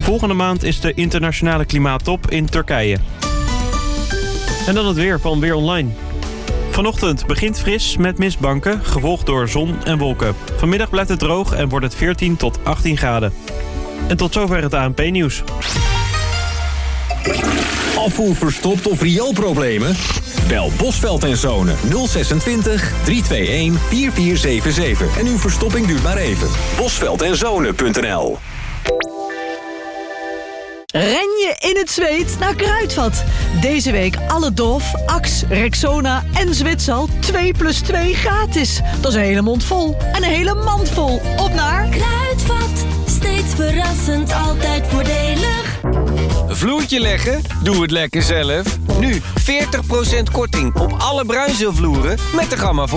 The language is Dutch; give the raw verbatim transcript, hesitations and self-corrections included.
Volgende maand is de internationale klimaattop in Turkije. En dan het weer van Weer Online. Vanochtend begint fris met mistbanken, gevolgd door zon en wolken. Vanmiddag blijft het droog en wordt het veertien tot achttien graden. En tot zover het A N P-nieuws. Afvoer verstopt of rioolproblemen? Bel Bosveld en Zonen nul zesentwintig, driehonderdeenentwintig, vierentveertig zevenenzeventig en uw verstopping duurt maar even. bosveld en zonen punt n l. Ren je in het zweet naar Kruidvat. Deze week alle Dove, Axe, Rexona en Zwitsal twee plus twee gratis. Dat is een hele mond vol en een hele mand vol. Op naar Kruidvat, steeds verrassend, altijd voordelig. Vloertje leggen? Doe het lekker zelf. Nu veertig procent korting op alle Bruinzeelvloeren met de Gamma